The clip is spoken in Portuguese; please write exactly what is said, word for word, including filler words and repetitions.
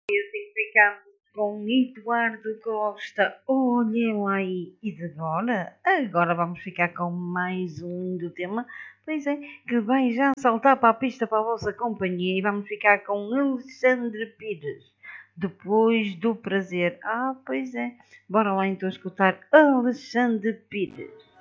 Ficamos com Eduardo Costa. Olhem lá aí. E de agora? Agora vamos ficar com mais um lindo tema. Pois é, que vai já saltar para a pista para a vossa companhia e vamos ficar com Alexandre Pires. Depois do prazer. Ah, pois é. Bora lá então escutar Alexandre Pires.